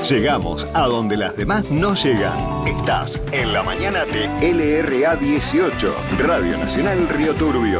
Llegamos a donde las demás no llegan. Estás en la mañana de LRA 18, Radio Nacional Río Turbio.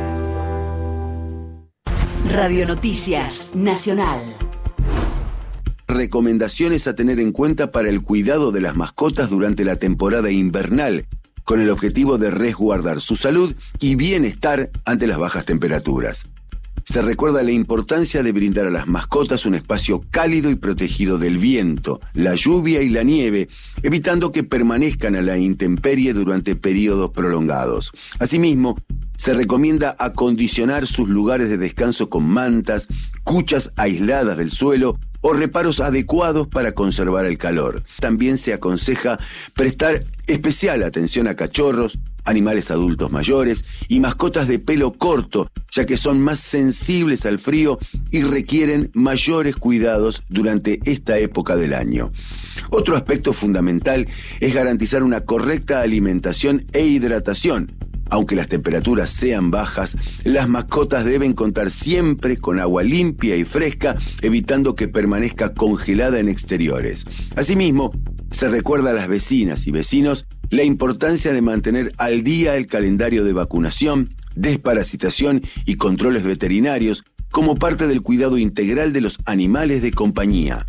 Radio Noticias Nacional. Recomendaciones a tener en cuenta para el cuidado de las mascotas durante la temporada invernal, con el objetivo de resguardar su salud y bienestar ante las bajas temperaturas. Se recuerda la importancia de brindar a las mascotas un espacio cálido y protegido del viento, la lluvia y la nieve, evitando que permanezcan a la intemperie durante periodos prolongados. Asimismo, se recomienda acondicionar sus lugares de descanso con mantas, cuchas aisladas del suelo o reparos adecuados para conservar el calor. También se aconseja prestar especial atención a cachorros, animales adultos mayores y mascotas de pelo corto, ya que son más sensibles al frío y requieren mayores cuidados durante esta época del año. Otro aspecto fundamental es garantizar una correcta alimentación e hidratación. Aunque las temperaturas sean bajas, las mascotas deben contar siempre con agua limpia y fresca, evitando que permanezca congelada en exteriores. Asimismo, se recuerda a las vecinas y vecinos la importancia de mantener al día el calendario de vacunación, desparasitación y controles veterinarios como parte del cuidado integral de los animales de compañía.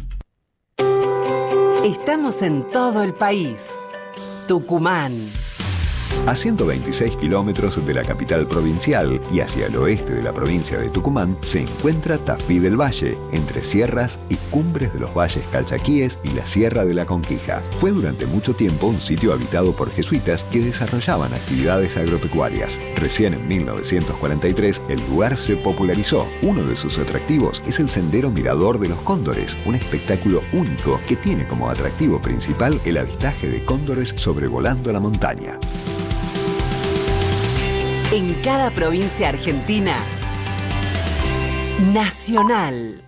Estamos en todo el país. Tucumán. A 126 kilómetros de la capital provincial y hacia el oeste de la provincia de Tucumán se encuentra Tafí del Valle, entre sierras y cumbres de los valles Calchaquíes y la Sierra de la Conquija. Fue durante mucho tiempo un sitio habitado por jesuitas que desarrollaban actividades agropecuarias. Recién en 1943 el lugar se popularizó. Uno de sus atractivos es el Sendero Mirador de los Cóndores, un espectáculo único que tiene como atractivo principal el avistaje de cóndores sobrevolando la montaña. En cada provincia argentina, Nacional.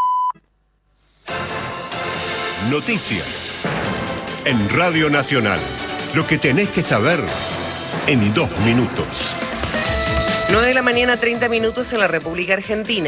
Noticias. En Radio Nacional. Lo que tenés que saber en 2 minutos. 9 de la mañana, 30 minutos en la República Argentina.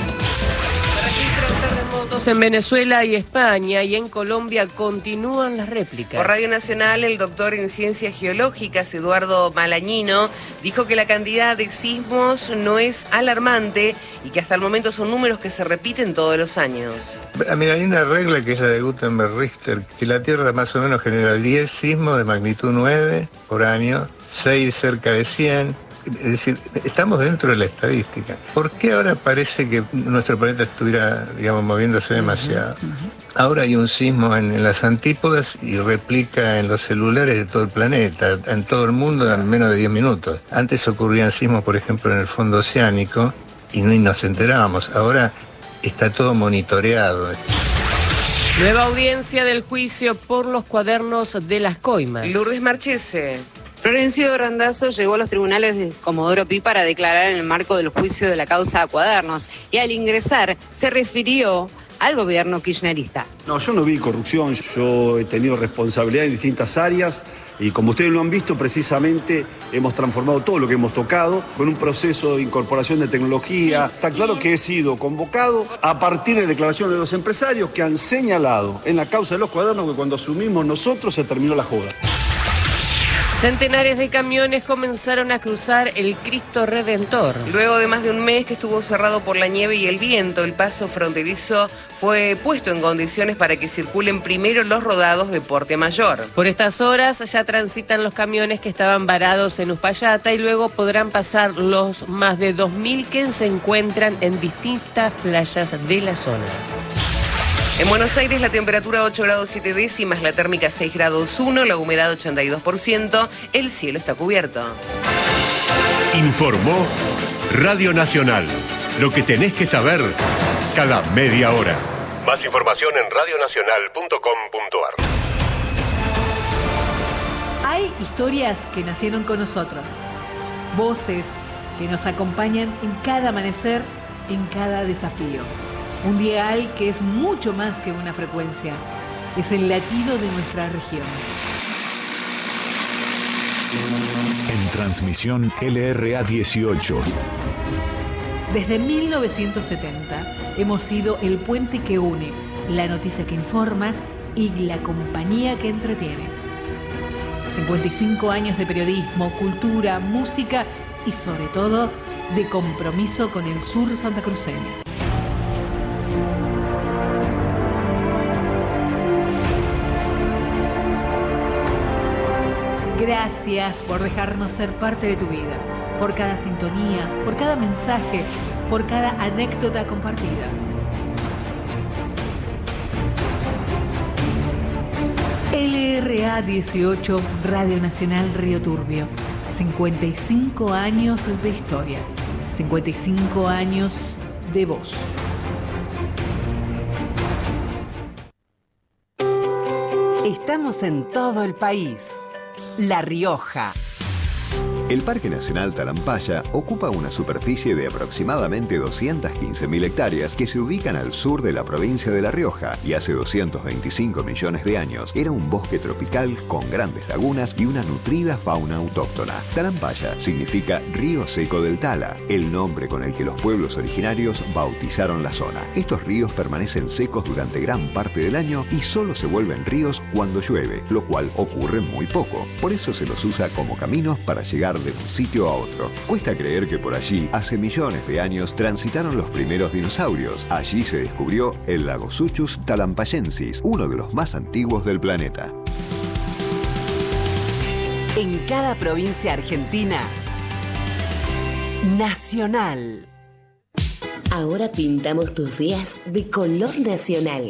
En Venezuela y España y en Colombia continúan las réplicas. Por Radio Nacional, el doctor en Ciencias Geológicas, Eduardo Malañino, dijo que la cantidad de sismos no es alarmante y que hasta el momento son números que se repiten todos los años. Mira, hay una regla que es la de Gutenberg-Richter, que la Tierra más o menos genera 10 sismos de magnitud 9 por año, 6 cerca de 100. Es decir, estamos dentro de la estadística. ¿Por qué ahora parece que nuestro planeta estuviera, digamos, moviéndose demasiado? Ahora hay un sismo en las antípodas y replica en los celulares de todo el planeta, en todo el mundo en menos de 10 minutos. Antes ocurrían sismos, por ejemplo, en el fondo oceánico y ni nos enterábamos. Ahora está todo monitoreado. Nueva audiencia del juicio por los cuadernos de las coimas. Lourdes Marchese. Florencio Randazzo llegó a los tribunales de Comodoro Pi para declarar en el marco del juicio de la causa Cuadernos y al ingresar se refirió al gobierno kirchnerista. No, yo no vi corrupción, yo he tenido responsabilidad en distintas áreas y como ustedes lo han visto, precisamente hemos transformado todo lo que hemos tocado con un proceso de incorporación de tecnología. Está claro que he sido convocado a partir de declaraciones de los empresarios que han señalado en la causa de los cuadernos que cuando asumimos nosotros se terminó la joda. Centenares de camiones comenzaron a cruzar el Cristo Redentor. Luego de más de un mes que estuvo cerrado por la nieve y el viento, el paso fronterizo fue puesto en condiciones para que circulen primero los rodados de porte mayor. Por estas horas ya transitan los camiones que estaban varados en Uspallata y luego podrán pasar los más de 2.000 que se encuentran en distintas playas de la zona. En Buenos Aires la temperatura 8 grados 7 décimas, la térmica 6 grados 1, la humedad 82%, el cielo está cubierto. Informó Radio Nacional. Lo que tenés que saber cada media hora. Más información en radionacional.com.ar. Hay historias que nacieron con nosotros, voces que nos acompañan en cada amanecer, en cada desafío. Un dial que es mucho más que una frecuencia, es el latido de nuestra región. En transmisión LRA 18. Desde 1970 hemos sido el puente que une la noticia que informa y la compañía que entretiene. 55 años de periodismo, cultura, música y sobre todo de compromiso con el sur santacruceño. Gracias por dejarnos ser parte de tu vida, por cada sintonía, por cada mensaje, por cada anécdota compartida. LRA 18, Radio Nacional Río Turbio. 55 años de historia, 55 años de voz. Estamos en todo el país. La Rioja. El Parque Nacional Talampaya ocupa una superficie de aproximadamente 215.000 hectáreas que se ubican al sur de la provincia de La Rioja y hace 225 millones de años era un bosque tropical con grandes lagunas y una nutrida fauna autóctona. Talampaya significa río seco del Tala, el nombre con el que los pueblos originarios bautizaron la zona. Estos ríos permanecen secos durante gran parte del año y solo se vuelven ríos cuando llueve, lo cual ocurre muy poco. Por eso se los usa como caminos para llegar de un sitio a otro. Cuesta creer que por allí, hace millones de años, transitaron los primeros dinosaurios. Allí se descubrió el Lagosuchus talampayensis, uno de los más antiguos del planeta. En cada provincia argentina, Nacional. Ahora pintamos tus días de color nacional.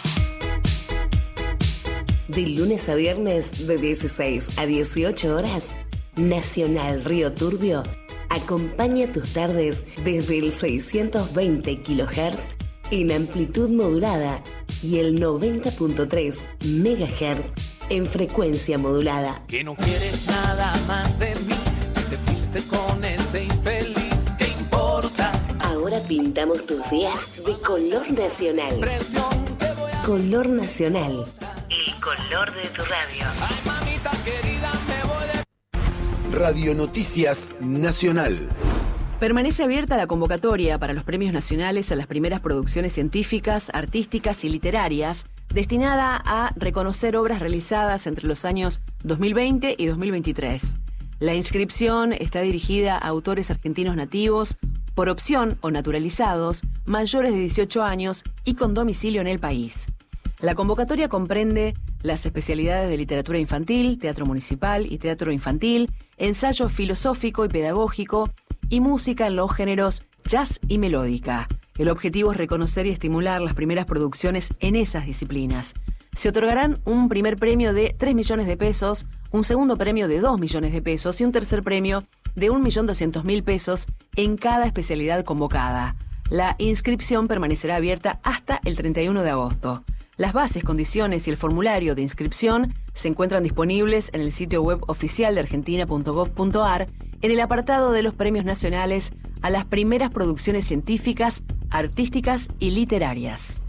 De lunes a viernes, de 16 a 18 horas, Nacional Río Turbio acompaña tus tardes desde el 620 kHz en amplitud modulada y el 90.3 MHz en frecuencia modulada. Que no quieres nada más de mí, te fuiste con ese infeliz, ¿qué importa? Ahora pintamos tus días de color nacional. Color nacional. El color de tu radio. Ay, mamita querida, me voy de... Radio Noticias Nacional. Permanece abierta la convocatoria para los premios nacionales a las primeras producciones científicas, artísticas y literarias, destinada a reconocer obras realizadas entre los años 2020 y 2023. La inscripción está dirigida a autores argentinos nativos, por opción o naturalizados, mayores de 18 años y con domicilio en el país. La convocatoria comprende las especialidades de literatura infantil, teatro municipal y teatro infantil, ensayo filosófico y pedagógico y música en los géneros jazz y melódica. El objetivo es reconocer y estimular las primeras producciones en esas disciplinas. Se otorgarán un primer premio de 3 millones de pesos, un segundo premio de 2 millones de pesos y un tercer premio de 1.200.000 pesos en cada especialidad convocada. La inscripción permanecerá abierta hasta el 31 de agosto. Las bases, condiciones y el formulario de inscripción se encuentran disponibles en el sitio web oficial de argentina.gov.ar en el apartado de los premios nacionales a las primeras producciones científicas, artísticas y literarias.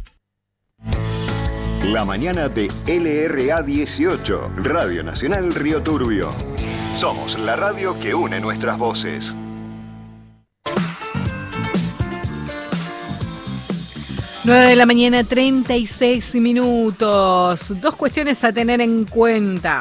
La mañana de LRA 18, Radio Nacional Río Turbio. Somos la radio que une nuestras voces. 9 de la mañana, 36 minutos. Dos cuestiones a tener en cuenta.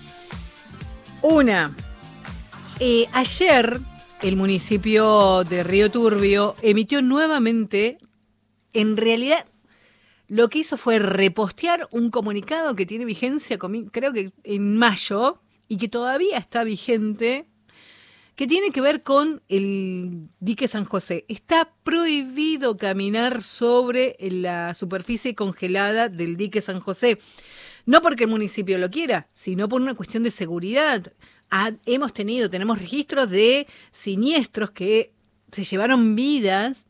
Una, ayer el municipio de Río Turbio emitió nuevamente, en realidad lo que hizo fue repostear un comunicado que tiene vigencia, creo que en mayo, y que todavía está vigente, que tiene que ver con el dique San José. Está prohibido caminar sobre la superficie congelada del dique San José. No porque el municipio lo quiera, sino por una cuestión de seguridad. Tenemos registros de siniestros que se llevaron vidas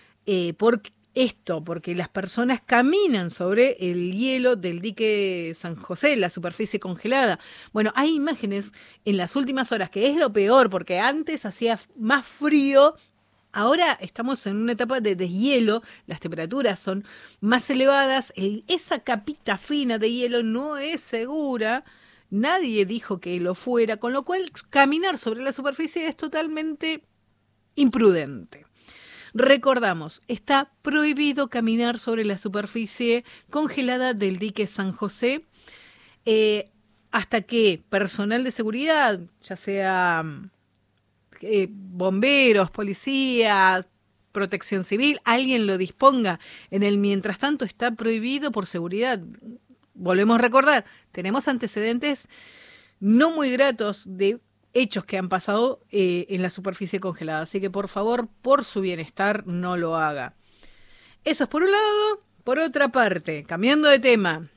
porque las personas caminan sobre el hielo del dique San José, la superficie congelada. Bueno, hay imágenes en las últimas horas, que es lo peor, porque antes hacía más frío, ahora estamos en una etapa de deshielo, las temperaturas son más elevadas, esa capita fina de hielo no es segura, nadie dijo que lo fuera, con lo cual caminar sobre la superficie es totalmente imprudente. Recordamos, está prohibido caminar sobre la superficie congelada del dique San José hasta que personal de seguridad, ya sea bomberos, policías, protección civil, alguien lo disponga. En el mientras tanto está prohibido por seguridad. Volvemos a recordar, tenemos antecedentes no muy gratos de hechos que han pasado en la superficie congelada. Así que por favor, por su bienestar, no lo haga. Eso es por un lado. Por otra parte, cambiando de tema,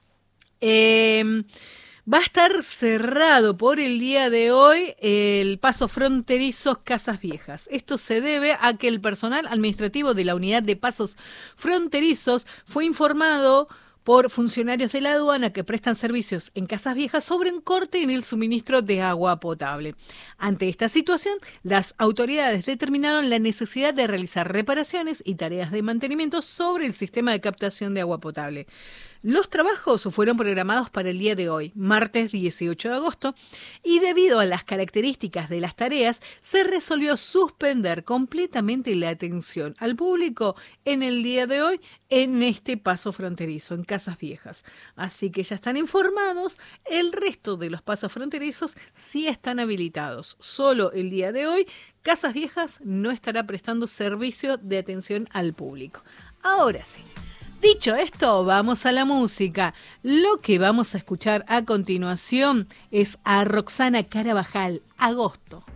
va a estar cerrado por el día de hoy el paso fronterizo Casas Viejas. Esto se debe a que el personal administrativo de la unidad de pasos fronterizos fue informado por funcionarios de la aduana que prestan servicios en Casas Viejas sobre un corte en el suministro de agua potable. Ante esta situación, las autoridades determinaron la necesidad de realizar reparaciones y tareas de mantenimiento sobre el sistema de captación de agua potable. Los trabajos fueron programados para el día de hoy, martes 18 de agosto, y debido a las características de las tareas, se resolvió suspender completamente la atención al público en el día de hoy en este paso fronterizo, en Casas Viejas. Así que ya están informados, el resto de los pasos fronterizos sí están habilitados. Solo el día de hoy, Casas Viejas no estará prestando servicio de atención al público. Ahora sí. Dicho esto, vamos a la música. Lo que vamos a escuchar a continuación es a Roxana Carabajal, Agosto.